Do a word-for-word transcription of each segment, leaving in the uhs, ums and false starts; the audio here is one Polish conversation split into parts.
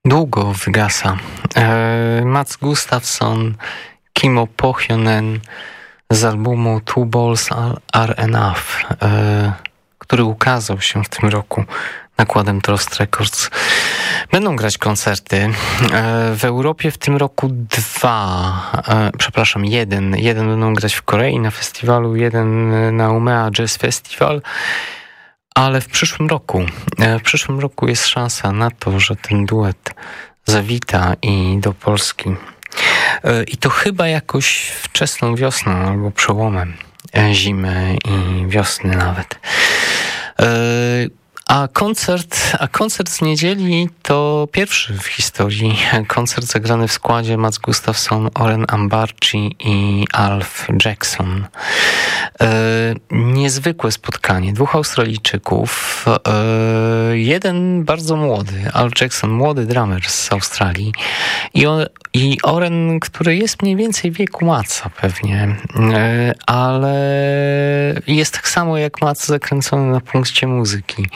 Długo wygasa. E, Mats Gustafsson, Kimmo Pohjonen z albumu Two Balls Are Enough, e, który ukazał się w tym roku nakładem Trost Records. Będą grać koncerty. E, w Europie w tym roku dwa, e, przepraszam, jeden. Jeden będą grać w Korei na festiwalu, jeden na Umea Jazz Festival. Ale w przyszłym roku, w przyszłym roku jest szansa na to, że ten duet zawita i do Polski. I to chyba jakoś wczesną wiosną albo przełomem zimy i wiosny nawet. A koncert, a koncert z niedzieli to pierwszy w historii koncert zagrany w składzie Mats Gustafsson, Oren Ambarci i Alf Jackson. E, niezwykłe spotkanie. Dwóch Australijczyków. E, jeden bardzo młody, Alf Jackson, młody drummer z Australii i, on, i Oren, który jest mniej więcej wieku Matsa pewnie, e, ale jest tak samo jak Mats zakręcony na punkcie muzyki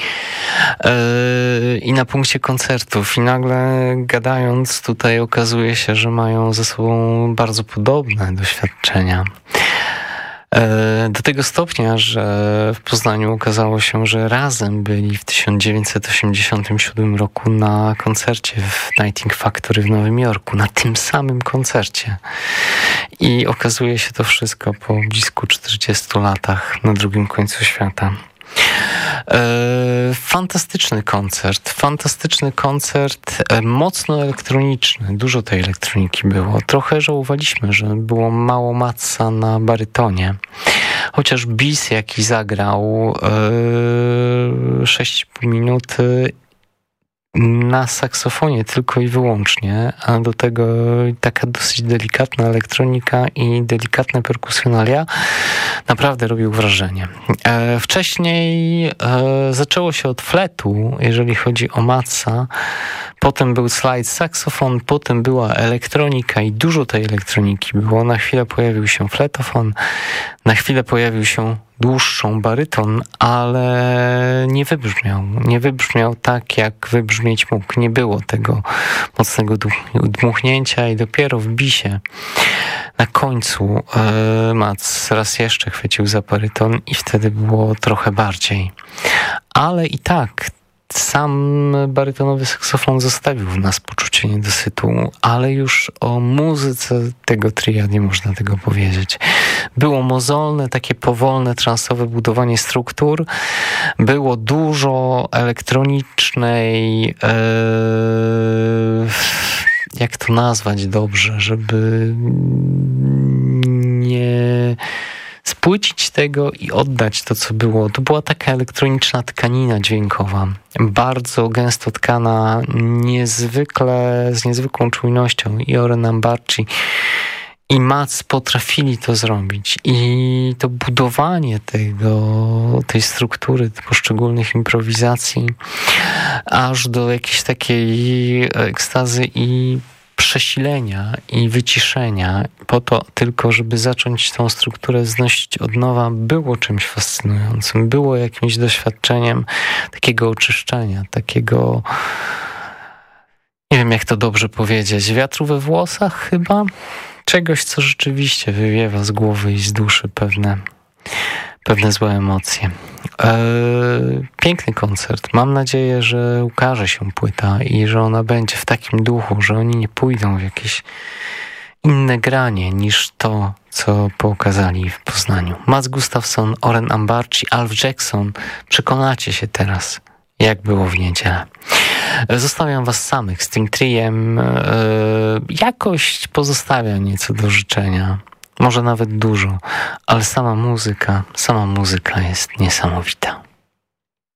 i na punkcie koncertów i nagle gadając tutaj okazuje się, że mają ze sobą bardzo podobne doświadczenia. Do tego stopnia, że w Poznaniu okazało się, że razem byli w tysiąc dziewięćset osiemdziesiątym siódmym roku na koncercie w Nighting Factory w Nowym Jorku, na tym samym koncercie. I okazuje się to wszystko po blisku czterdziestu latach na drugim końcu świata. Fantastyczny koncert, fantastyczny koncert, mocno elektroniczny, dużo tej elektroniki było. Trochę żałowaliśmy, że było mało Matsa na barytonie. Chociaż bis, jaki zagrał sześć i pół minuty na saksofonie tylko i wyłącznie, a do tego taka dosyć delikatna elektronika i delikatne perkusjonalia naprawdę robił wrażenie. E, wcześniej e, zaczęło się od fletu, jeżeli chodzi o Matsa, potem był slide saksofon, potem była elektronika i dużo tej elektroniki było. Na chwilę pojawił się fletofon, na chwilę pojawił się dłuższą baryton, ale nie wybrzmiał. Nie wybrzmiał tak, jak wybrzmieć mógł. Nie było tego mocnego dmuchnięcia i dopiero w bisie na końcu e, Mats raz jeszcze chwycił za baryton i wtedy było trochę bardziej. Ale i tak sam barytonowy saksofon zostawił w nas poczucie niedosytu, ale już o muzyce tego tria nie można tego powiedzieć. Było mozolne, takie powolne, transowe budowanie struktur. Było dużo elektronicznej, ee, jak to nazwać dobrze, żeby nie spłycić tego i oddać to, co było. To była taka elektroniczna tkanina dźwiękowa, bardzo gęsto tkana, niezwykle, z niezwykłą czujnością. I Oren Ambarci i Mats potrafili to zrobić. I to budowanie tego, tej struktury, poszczególnych improwizacji, aż do jakiejś takiej ekstazy i przesilenia i wyciszenia po to tylko, żeby zacząć tą strukturę znosić od nowa, było czymś fascynującym. Było jakimś doświadczeniem takiego oczyszczenia, takiego, nie wiem jak to dobrze powiedzieć, wiatru we włosach chyba? Czegoś, co rzeczywiście wywiewa z głowy i z duszy pewne, pewne złe emocje. Eee, piękny koncert. Mam nadzieję, że ukaże się płyta i że ona będzie w takim duchu, że oni nie pójdą w jakieś inne granie niż to, co pokazali w Poznaniu. Mats Gustafsson, Oren Ambarci, Alf Jackson. Przekonacie się teraz, jak było w niedzielę. Zostawiam was samych z tym triem. Eee, jakość pozostawia nieco do życzenia. Może nawet dużo, ale sama muzyka, sama muzyka jest niesamowita.